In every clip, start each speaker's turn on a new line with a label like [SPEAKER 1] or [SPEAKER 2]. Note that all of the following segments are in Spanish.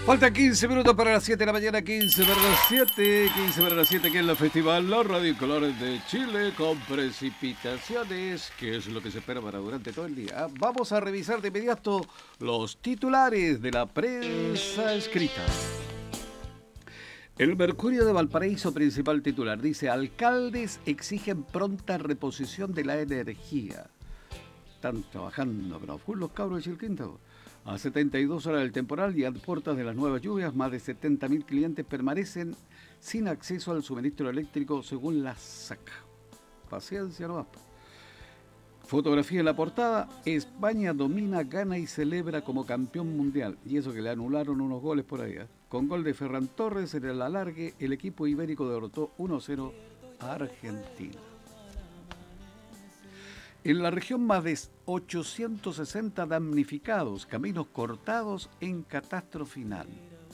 [SPEAKER 1] Faltan 15 minutos para las 7 de la mañana, 15 para las 7, 15 para las 7 aquí en la Festival La Radio Colores de Chile con precipitaciones, que es lo que se espera para durante todo el día. Vamos a revisar de inmediato los titulares de la prensa escrita. El Mercurio de Valparaíso, principal titular, dice: alcaldes exigen pronta reposición de la energía. Están trabajando pero full los cabros de Chilquinto. A 72 horas del temporal y a puertas de las nuevas lluvias, más de 70.000 clientes permanecen sin acceso al suministro eléctrico según la SAC. Paciencia nomás. Fotografía en la portada: España domina, gana y celebra como campeón mundial. Y eso que le anularon unos goles por ahí. Con gol de Ferran Torres en el alargue, el equipo ibérico derrotó 1-0 a Argentina. En la región, más de 860 damnificados, caminos cortados en catástrofe final.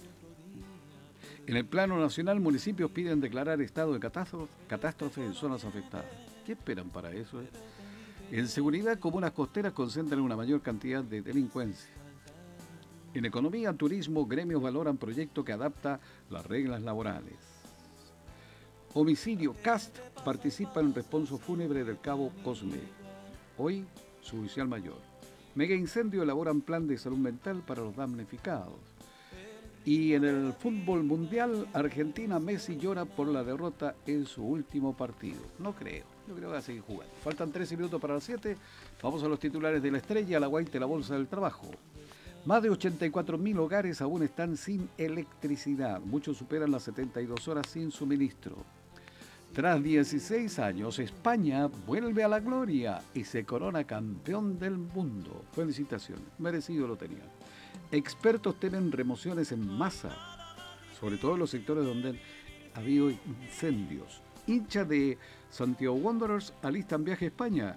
[SPEAKER 1] En el plano nacional, municipios piden declarar estado de catástrofe en zonas afectadas. ¿Qué esperan para eso? En seguridad, comunas costeras concentran una mayor cantidad de delincuencia. En economía, turismo, gremios valoran proyecto que adapta las reglas laborales. Homicidio, CAST participa en responso fúnebre del cabo Cosme. Hoy, su oficial mayor. Mega incendio, elaboran plan de salud mental para los damnificados. Y en el fútbol mundial, Argentina, Messi llora por la derrota en su último partido. No creo, yo creo que va a seguir jugando. Faltan 13 minutos para las 7. Vamos a los titulares de La Estrella, La Guaita, la Bolsa del Trabajo. Más de 84.000 hogares aún están sin electricidad. Muchos superan las 72 horas sin suministro. Tras 16 años, España vuelve a la gloria y se corona campeón del mundo. Felicitaciones, merecido lo tenía. Expertos temen remociones en masa, sobre todo en los sectores donde ha habido incendios. Hinchas de Santiago Wanderers alistan viaje a España.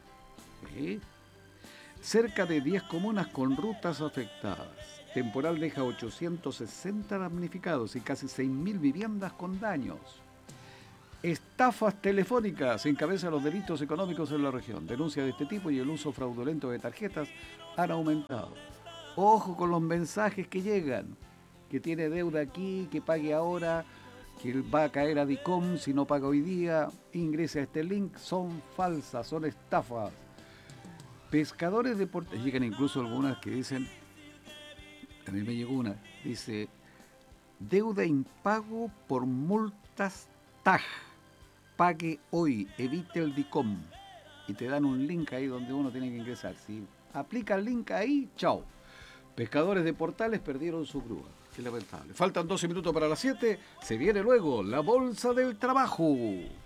[SPEAKER 1] Cerca de 10 comunas con rutas afectadas. Temporal deja 860 damnificados y casi 6.000 viviendas con daños. Estafas telefónicas encabezan los delitos económicos en la región. Denuncias de este tipo y el uso fraudulento de tarjetas han aumentado. Ojo con los mensajes que llegan, que tiene deuda aquí, que pague ahora, que va a caer a DICOM si no paga hoy día, ingrese a este link. Son falsas, son estafas. Pescadores deportivos, llegan incluso algunas que dicen, a mí me llegó una, dice: deuda impago por multas TAG. Pague hoy, evite el DICOM. Y te dan un link ahí donde uno tiene que ingresar. Si aplica el link ahí, chao. Pescadores de Portales perdieron su grúa. Qué lamentable. Faltan 12 minutos para las 7. Se viene luego la Bolsa del Trabajo.